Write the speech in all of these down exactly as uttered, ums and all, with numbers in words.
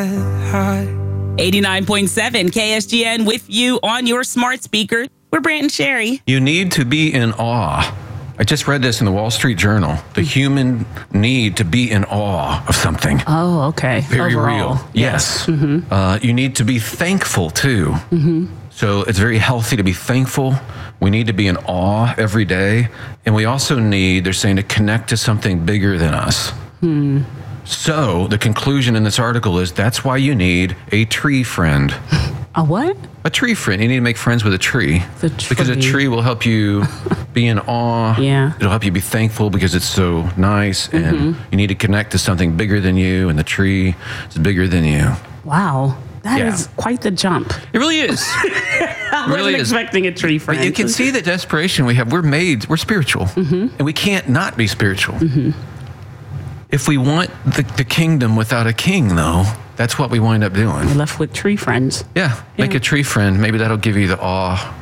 high. eighty-nine point seven K S G N with you on your smart speaker. We're Brant and Sherry. You need to be in awe. I just read this in the Wall Street Journal. The human need to be in awe of something. Oh, okay. Very Overall. real. Yes. Mm-hmm. Uh, you need to be thankful, too. Mm-hmm. So it's very healthy to be thankful. We need to be in awe every day. And we also need, they're saying, to connect to something bigger than us. Hmm. So the conclusion in this article is that's why you need a tree friend. A what? A tree friend. You need to make friends with a tree. The tree. Because a tree will help you be in awe. Yeah. It'll help you be thankful because it's so nice. And Mm-hmm. you need to connect to something bigger than you. And the tree is bigger than you. Wow. That Yeah. is quite the jump. It really is. I wasn't really is. expecting a tree friend. But you can see the desperation we have. We're made, we're spiritual. Mm-hmm. And we can't not be spiritual. Mm-hmm. If we want the, the kingdom without a king, though, that's what we wind up doing. You're left with tree friends. Yeah, make Yeah. a tree friend. Maybe that'll give you the awe.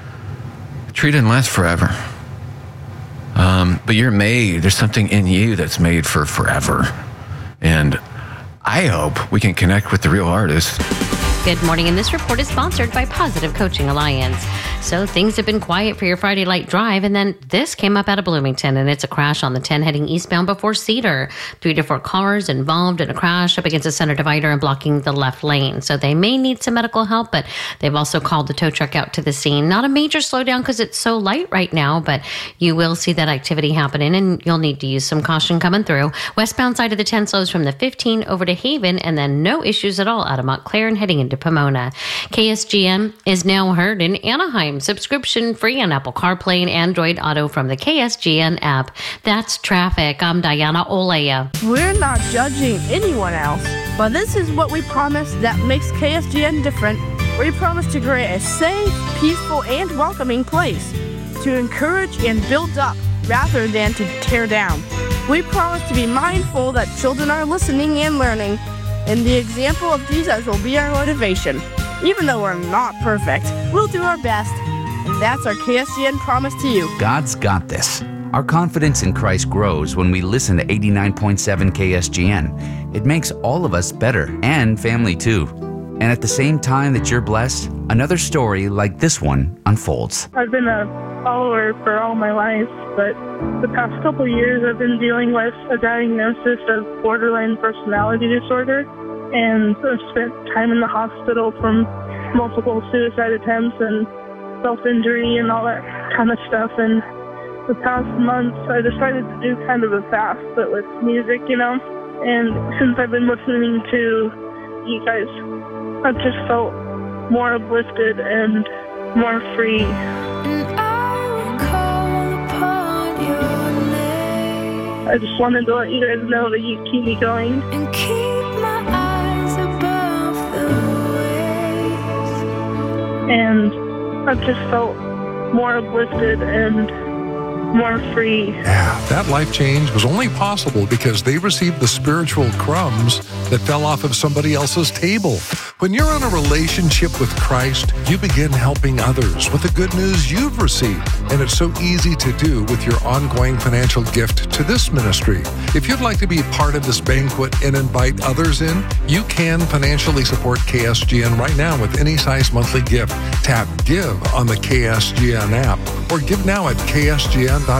A tree doesn't last forever. Um, but you're made. There's something in you that's made for forever. And I hope we can connect with the real artist. Good morning, and this report is sponsored by Positive Coaching Alliance. So things have been quiet for your Friday night drive, and then this came up out of Bloomington, and it's a crash on the ten heading eastbound before Cedar. Three to four cars involved in a crash up against a center divider and blocking the left lane. So they may need some medical help, but they've also called the tow truck out to the scene. Not a major slowdown because it's so light right now, but you will see that activity happening, and you'll need to use some caution coming through. Westbound side of the ten slows from the fifteen over to Haven, and then no issues at all out of Montclair and heading into Pomona. K S G N is now heard in Anaheim, subscription free on Apple CarPlay and Android Auto from the K S G N app. That's traffic. I'm Diana Olea. We're not judging anyone else, but this is what we promise that makes K S G N different. We promise to create a safe, peaceful, and welcoming place to encourage and build up rather than to tear down. We promise to be mindful that children are listening and learning, and the example of Jesus will be our motivation. Even though we're not perfect, we'll do our best, and that's our K S G N promise to you. God's got this. Our confidence in Christ grows when we listen to eighty-nine point seven K S G N. It makes all of us better, and family too. And at the same time that you're blessed, another story like this one unfolds. I've been a follower for all my life, but the past couple of years I've been dealing with a diagnosis of borderline personality disorder, and I've spent time in the hospital from multiple suicide attempts and self-injury and all that kind of stuff. And the past month I decided to do kind of a fast, but with music, you know. And since I've been listening to you guys, I've just felt more uplifted and more free. I just wanted to let you guys know that you keep me going. And keep my eyes above the waves. And I've just felt more uplifted and more free. Yeah, that life change was only possible because they received the spiritual crumbs that fell off of somebody else's table. When you're in a relationship with Christ, you begin helping others with the good news you've received. And it's so easy to do with your ongoing financial gift to this ministry. If you'd like to be part of this banquet and invite others in, you can financially support K S G N right now with any size monthly gift. Tap Give on the K S G N app or give now at K S G N dot com.